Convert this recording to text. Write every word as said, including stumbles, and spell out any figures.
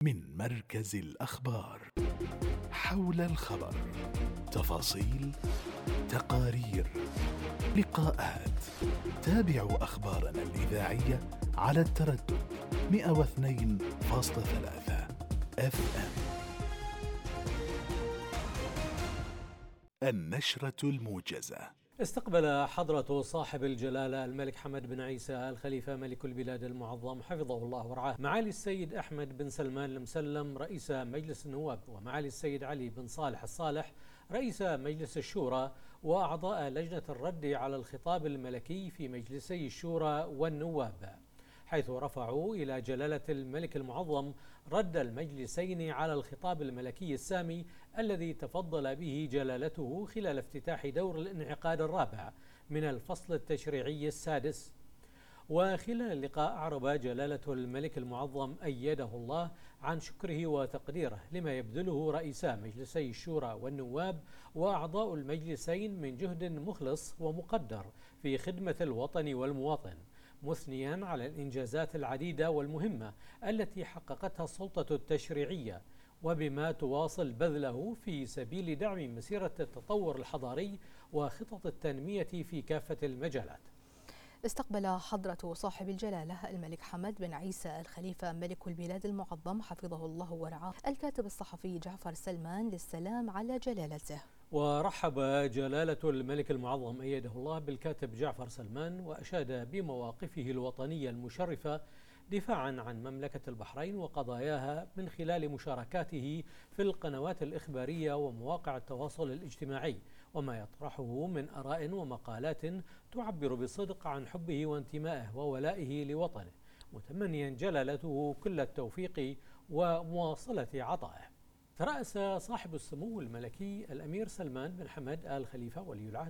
من مركز الأخبار. حول الخبر، تفاصيل، تقارير، لقاءات. تابعوا أخبارنا الإذاعية على التردد مئة واثنين فاصلة ثلاثة اف ام. النشرة الموجزة. استقبل حضرة صاحب الجلالة الملك حمد بن عيسى آل خليفة ملك البلاد المعظم حفظه الله ورعاه معالي السيد أحمد بن سلمان المسلم رئيس مجلس النواب، ومعالي السيد علي بن صالح الصالح رئيس مجلس الشورى، وأعضاء لجنة الرد على الخطاب الملكي في مجلسي الشورى والنواب، حيث رفعوا إلى جلالة الملك المعظم رد المجلسين على الخطاب الملكي السامي الذي تفضل به جلالته خلال افتتاح دور الانعقاد الرابع من الفصل التشريعي السادس. وخلال اللقاء أعرب جلالة الملك المعظم أيده الله عن شكره وتقديره لما يبذله رئيسا مجلسي الشورى والنواب وأعضاء المجلسين من جهد مخلص ومقدر في خدمة الوطن والمواطن، مثنيا على الإنجازات العديدة والمهمة التي حققتها السلطة التشريعية، وبما تواصل بذله في سبيل دعم مسيرة التطور الحضاري وخطط التنمية في كافة المجالات. استقبل حضرة صاحب الجلالة الملك حمد بن عيسى آل خليفة ملك البلاد المعظم حفظه الله ورعاه الكاتب الصحفي جعفر سلمان للسلام على جلالته. ورحب جلالة الملك المعظم أيده الله بالكاتب جعفر سلمان، وأشاد بمواقفه الوطنية المشرفة دفاعا عن مملكة البحرين وقضاياها من خلال مشاركاته في القنوات الإخبارية ومواقع التواصل الاجتماعي، وما يطرحه من آراء ومقالات تعبر بصدق عن حبه وانتمائه وولائه لوطنه، متمنيا جلالته كل التوفيق ومواصلة عطائه. ترأس صاحب السمو الملكي الأمير سلمان بن حمد آل خليفة ولي العهد